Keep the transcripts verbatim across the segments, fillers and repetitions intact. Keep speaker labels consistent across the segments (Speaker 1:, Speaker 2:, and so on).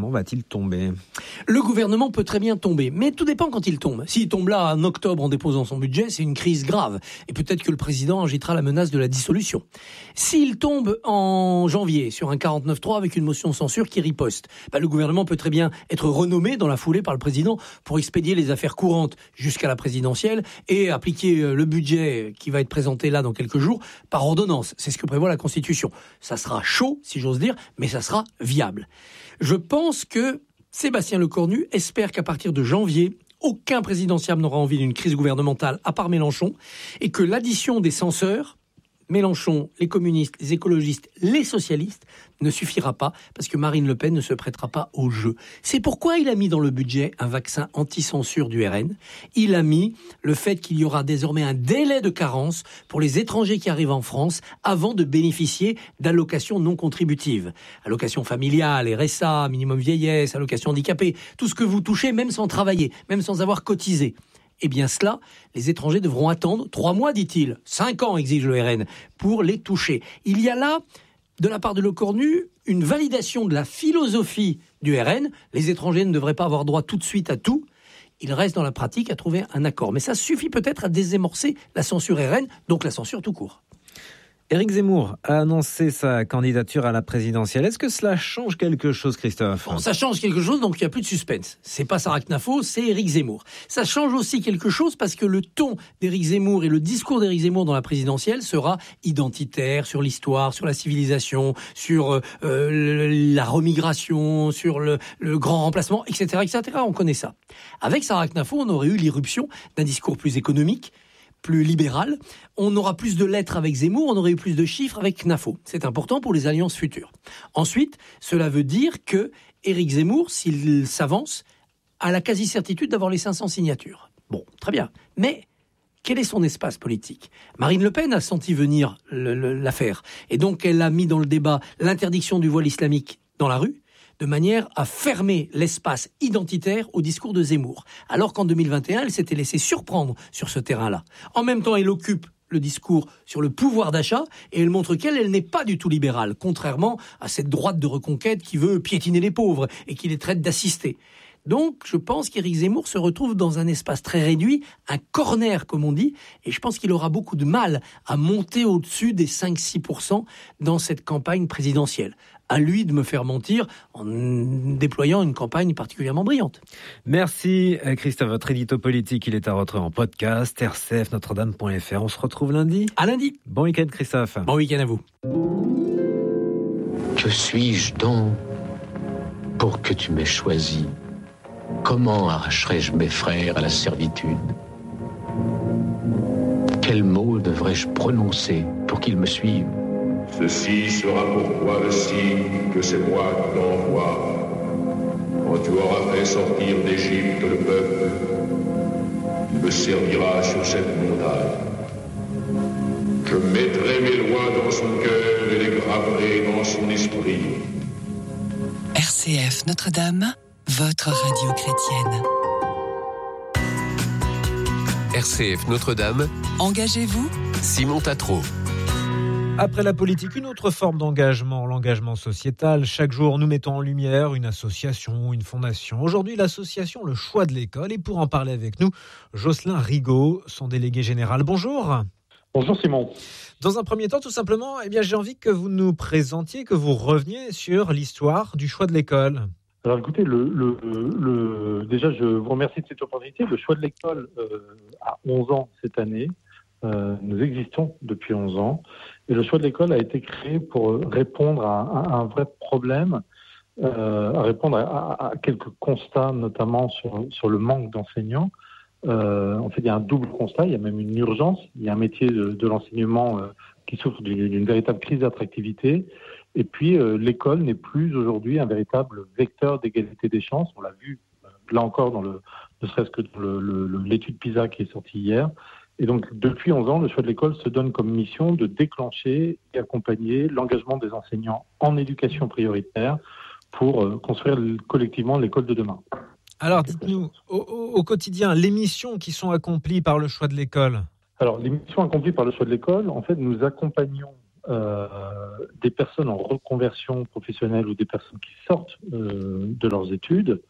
Speaker 1: gouvernement va-t-il tomber ?
Speaker 2: Le gouvernement peut très bien tomber, mais tout dépend quand il tombe. S'il tombe là en octobre en déposant son budget, c'est une crise grave. Et peut-être que le président agitera la menace de la dissolution. S'il tombe en janvier sur un quarante-neuf trois avec une motion de censure qui riposte, bah, le gouvernement peut très bien être renommé dans la foulée par le président pour expédier les affaires courantes jusqu'à la présidentielle et appliquer le budget qui va être présenté là dans quelques jours par ordonnance. C'est ce que prévoit la Constitution. Ça sera chaud, si j'ose dire, mais ça sera viable. Je pense que Sébastien Lecornu espère qu'à partir de janvier, aucun présidentiable n'aura envie d'une crise gouvernementale à part Mélenchon et que l'addition des censeurs, Mélenchon, les communistes, les écologistes, les socialistes, ne suffira pas parce que Marine Le Pen ne se prêtera pas au jeu. C'est pourquoi il a mis dans le budget un vaccin anti-censure du R N. Il a mis le fait qu'il y aura désormais un délai de carence pour les étrangers qui arrivent en France avant de bénéficier d'allocations non contributives. Allocations familiales, R S A, minimum vieillesse, allocations handicapées, tout ce que vous touchez même sans travailler, même sans avoir cotisé. Eh bien cela, les étrangers devront attendre trois mois, dit-il. Cinq ans, exige le R N, pour les toucher. Il y a là, de la part de Lecornu, une validation de la philosophie du R N. Les étrangers ne devraient pas avoir droit tout de suite à tout. Il reste dans la pratique à trouver un accord. Mais ça suffit peut-être à désamorcer la censure R N, donc la censure tout court.
Speaker 1: Éric Zemmour a annoncé sa candidature à la présidentielle. Est-ce que cela change quelque chose, Christophe ?
Speaker 2: Bon, ça change quelque chose, donc il n'y a plus de suspense. C'est pas Sarah Knafo, c'est Éric Zemmour. Ça change aussi quelque chose parce que le ton d'Éric Zemmour et le discours d'Éric Zemmour dans la présidentielle sera identitaire sur l'histoire, sur la civilisation, sur euh, la remigration, sur le, le grand remplacement, et cetera, et cetera. On connaît ça. Avec Sarah Knafo, on aurait eu l'irruption d'un discours plus économique, plus libéral. On aura plus de lettres avec Zemmour, on aurait eu plus de chiffres avec Knafo. C'est important pour les alliances futures. Ensuite, cela veut dire que Éric Zemmour, s'il s'avance, a la quasi-certitude d'avoir les cinq cents signatures. Bon, très bien. Mais quel est son espace politique ? Marine Le Pen a senti venir le, le, l'affaire. Et donc, elle a mis dans le débat l'interdiction du voile islamique dans la rue, de manière à fermer l'espace identitaire au discours de Zemmour. Alors qu'en deux mille vingt et un, elle s'était laissée surprendre sur ce terrain-là. En même temps, elle occupe le discours sur le pouvoir d'achat et elle montre qu'elle, elle n'est pas du tout libérale, contrairement à cette droite de reconquête qui veut piétiner les pauvres et qui les traite d'assistés. Donc, je pense qu'Éric Zemmour se retrouve dans un espace très réduit, un corner, comme on dit, et je pense qu'il aura beaucoup de mal à monter au-dessus des cinq à six pour cent dans cette campagne présidentielle. À lui de me faire mentir en déployant une campagne particulièrement brillante.
Speaker 1: Merci Christophe, votre édito politique, il est à retrouver en podcast, r c f notre dame point f r. On se retrouve lundi.
Speaker 2: À lundi.
Speaker 1: Bon week-end Christophe.
Speaker 2: Bon week-end à vous.
Speaker 3: Que suis-je donc pour que tu m'aies choisi ? Comment arracherais-je mes frères à la servitude ? Quels mots devrais-je prononcer pour qu'ils me suivent ?
Speaker 4: Ceci sera pour toi le signe que c'est moi qui t'envoie. Quand tu auras fait sortir d'Égypte le peuple, il me servira sur cette montagne. Je mettrai mes lois dans son cœur et les graverai dans son esprit.
Speaker 5: R C F Notre-Dame, votre radio chrétienne.
Speaker 6: R C F Notre-Dame.
Speaker 5: Engagez-vous,
Speaker 6: Simon Tatro.
Speaker 1: Après la politique, une autre forme d'engagement, l'engagement sociétal. Chaque jour, nous mettons en lumière une association, une fondation. Aujourd'hui, l'association Le Choix de l'école. Et pour en parler avec nous, Jocelyn Rigaud, son délégué général. Bonjour.
Speaker 7: Bonjour Simon.
Speaker 1: Dans un premier temps, tout simplement, eh bien, j'ai envie que vous nous présentiez, que vous reveniez sur l'histoire du choix de l'école.
Speaker 7: Alors écoutez, le, le, le, déjà je vous remercie de cette opportunité. Le Choix de l'école euh, a onze ans cette année. Euh, nous existons depuis onze ans. Et le Choix de l'école a été créé pour répondre à, à, à un vrai problème, euh, à répondre à, à, à quelques constats, notamment sur, sur le manque d'enseignants. Euh, en fait, il y a un double constat, il y a même une urgence. Il y a un métier de, de l'enseignement euh, qui souffre d'une, d'une véritable crise d'attractivité. Et puis, euh, l'école n'est plus aujourd'hui un véritable vecteur d'égalité des chances. On l'a vu, euh, là encore, dans le, ne serait-ce que dans le, le, l'étude PISA qui est sortie hier. Et donc, depuis onze ans, le Choix de l'école se donne comme mission de déclencher et accompagner l'engagement des enseignants en éducation prioritaire pour euh, construire collectivement l'école de demain.
Speaker 1: Alors, dites-nous, au, au quotidien, les missions qui sont accomplies par le Choix de l'école.
Speaker 7: Alors, les missions accomplies par le Choix de l'école, en fait, nous accompagnons euh, des personnes en reconversion professionnelle ou des personnes qui sortent euh, de leurs études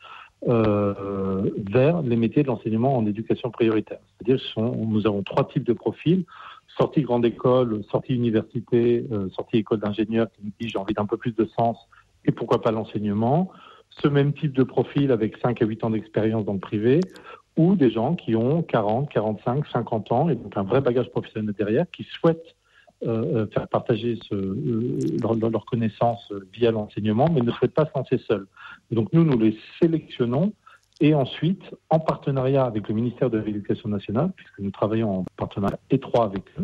Speaker 7: euh, vers les métiers de l'enseignement en éducation prioritaire. C'est-à-dire que nous avons trois types de profils. Sortie grande école, sortie université, euh, sortie école d'ingénieur qui nous dit j'ai envie d'un peu plus de sens et pourquoi pas l'enseignement. Ce même type de profil avec cinq à huit ans d'expérience dans le privé, ou des gens qui ont quarante, quarante-cinq, cinquante ans et donc un vrai bagage professionnel derrière, qui souhaitent euh, faire partager ce, euh, leur, leur connaissance via l'enseignement, mais ne souhaitent pas se lancer seuls. Et donc nous, nous les sélectionnons et ensuite, en partenariat avec le ministère de l'Éducation nationale, puisque nous travaillons en partenariat étroit avec eux,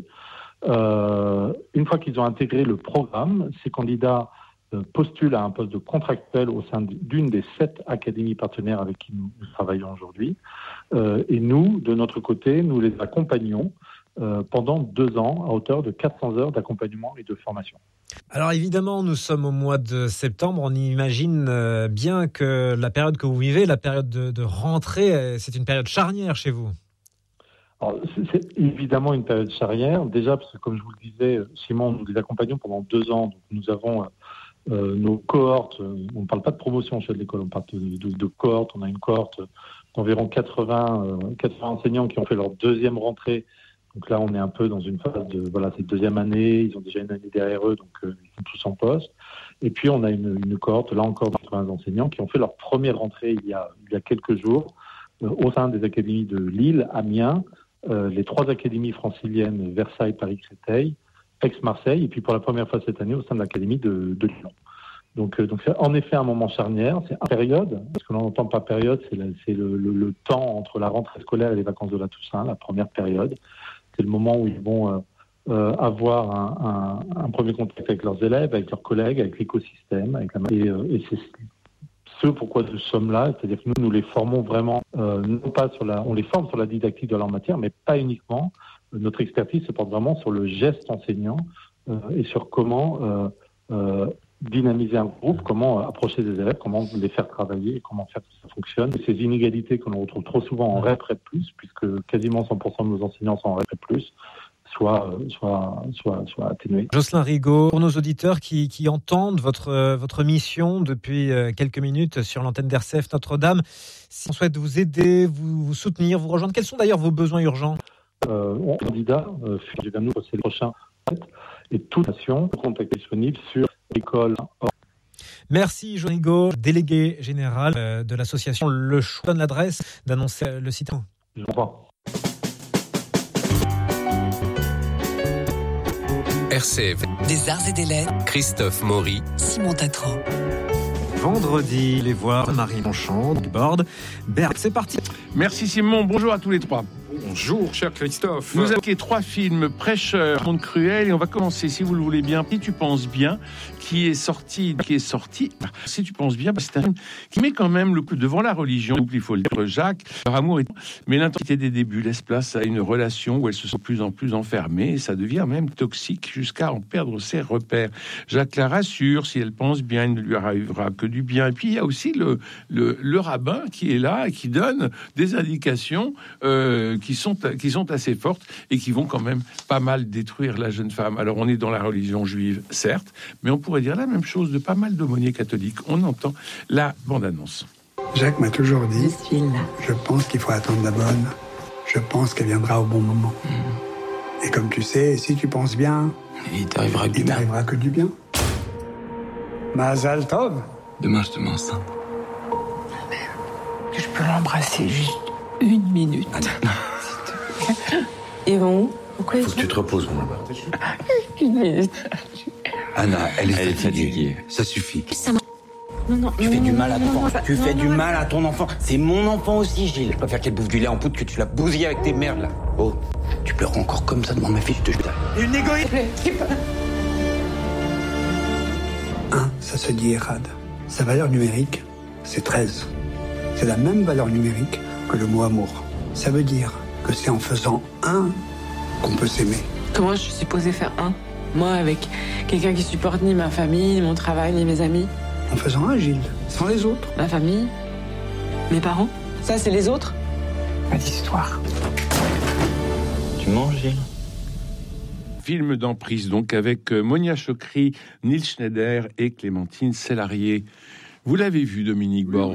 Speaker 7: euh, une fois qu'ils ont intégré le programme, ces candidats euh, postulent à un poste de contractuel au sein d'une des sept académies partenaires avec qui nous, nous travaillons aujourd'hui. Euh, et nous, de notre côté, nous les accompagnons euh, pendant deux ans à hauteur de quatre cents heures d'accompagnement et de formation.
Speaker 1: Alors évidemment, nous sommes au mois de septembre. On imagine bien que la période que vous vivez, la période de, de rentrée, c'est une période charnière chez vous.
Speaker 7: Alors, c'est, c'est évidemment une période charnière. Déjà, parce que comme je vous le disais, Simon, nous les accompagnons pendant deux ans. Donc nous avons euh, nos cohortes. On ne parle pas de promotion chez l'école, on parle de, de, de cohortes. On a une cohorte d'environ quatre-vingts, euh, quatre-vingts enseignants qui ont fait leur deuxième rentrée. Donc là, on est un peu dans une phase de, voilà, cette deuxième année, ils ont déjà une année derrière eux, donc euh, ils sont tous en poste. Et puis, on a une, une cohorte, là encore, de quatre-vingts enseignants qui ont fait leur première rentrée il y a, il y a quelques jours euh, au sein des académies de Lille, Amiens, euh, les trois académies franciliennes, Versailles, Paris, Créteil, Aix-Marseille, et puis pour la première fois cette année au sein de l'académie de, de Lyon. Donc, euh, donc c'est en effet un moment charnière, c'est une période, parce que l'on n'entend pas période, c'est, la, c'est le, le, le temps entre la rentrée scolaire et les vacances de la Toussaint, la première période. C'est le moment où ils vont euh, euh, avoir un, un, un premier contact avec leurs élèves, avec leurs collègues, avec l'écosystème. Avec la... et, euh, et c'est ce pourquoi nous sommes là, c'est-à-dire que nous, nous les formons vraiment, euh, non pas sur la, on les forme sur la didactique de leur matière, mais pas uniquement. Notre expertise se porte vraiment sur le geste enseignant euh, et sur comment euh, euh, dynamiser un groupe, comment approcher des élèves, comment les faire travailler et comment faire que ça fonctionne. Et ces inégalités que l'on retrouve trop souvent en REP, REP plus, puisque quasiment cent pour cent de nos enseignants sont en REP plus, soit, soit, soit, soit atténuées.
Speaker 1: Jocelyn Rigaud, pour nos auditeurs qui, qui entendent votre, votre mission depuis quelques minutes sur l'antenne d'R C F Notre-Dame, si on souhaite vous aider, vous, vous soutenir, vous rejoindre, quels sont d'ailleurs vos besoins urgents ?
Speaker 7: Euh, on candidat, euh, nous, c'est le prochain, et toute nation, contact disponible sur l'école.
Speaker 1: Merci Jocelyn Rigaud, délégué général de l'association Le Choix. Donne l'adresse d'annoncer le site.
Speaker 7: Je vous remercie.
Speaker 6: R C F.
Speaker 5: Des arts et des lettres.
Speaker 6: Christophe Maury.
Speaker 5: Simon Tatro.
Speaker 1: Vendredi, les voir Marie Longchamp, Borde, Berg. C'est parti.
Speaker 8: Merci Simon, bonjour à tous les trois.
Speaker 9: Bonjour, cher Christophe.
Speaker 8: Nous avons trois films, Prêcheur, Monde cruel, et on va commencer, si vous le voulez bien, Si tu penses bien, qui est sorti, qui est sorti. Si tu penses bien, c'est un film qui met quand même le coup devant la religion. Il faut le dire, Jacques, leur amour est, mais l'intensité des débuts laisse place à une relation où elles se sont de plus en plus enfermées, et ça devient même toxique jusqu'à en perdre ses repères. Jacques la rassure, si elle pense bien, il ne lui arrivera que du bien. Et puis il y a aussi le, le, le rabbin qui est là et qui donne des indications euh, qui sont qui sont assez fortes et qui vont quand même pas mal détruire la jeune femme. Alors on est dans la religion juive, certes, mais on pourrait dire la même chose de pas mal d'aumôniers catholiques. On entend la bande-annonce.
Speaker 10: Jacques m'a toujours dit,
Speaker 11: je suis là.
Speaker 10: Je pense qu'il faut attendre la bonne. Je pense qu'elle viendra au bon moment. Mmh. Et comme tu sais, si tu penses bien,
Speaker 11: il t'arrivera,
Speaker 10: il t'arrivera que du bien. Mazal Tov.
Speaker 11: Demain, je te mets enceinte. Que je peux l'embrasser juste une minute.
Speaker 12: Ils vont où?
Speaker 11: Pourquoi faut que tu te reposes, mon amour.
Speaker 12: Une minute.
Speaker 11: Anna, elle est, elle est fatiguée. Ça suffit.
Speaker 12: Ça m'a... Non, non,
Speaker 11: tu
Speaker 12: non,
Speaker 11: fais
Speaker 12: non,
Speaker 11: du
Speaker 12: non,
Speaker 11: mal à ton
Speaker 12: non,
Speaker 11: enfant.
Speaker 12: Non,
Speaker 11: tu
Speaker 12: non,
Speaker 11: fais
Speaker 12: non,
Speaker 11: du
Speaker 12: non,
Speaker 11: mal à ton enfant. C'est mon enfant aussi, Gilles. Je préfère qu'elle bouffe du lait en poudre que tu la bousilles avec tes merdes, là. Oh, tu pleures encore comme ça devant ma fille, je te jure.
Speaker 10: Une égoïste. Un, ça se dit Erad. Sa valeur numérique, c'est treize. C'est la même valeur numérique que le mot amour. Ça veut dire que c'est en faisant un qu'on peut s'aimer.
Speaker 12: Comment je suis supposée faire un? Moi, avec quelqu'un qui supporte ni ma famille, ni mon travail, ni mes amis.
Speaker 10: En faisant un, Gilles, sans les autres.
Speaker 12: Ma famille, mes parents, ça c'est les autres.
Speaker 10: Pas d'histoire.
Speaker 11: Tu manges, Gilles?
Speaker 8: film d'emprise, donc avec Monia Chokri, Nils Schneider et Clémentine Célarié. Vous l'avez vu, Dominique Bord.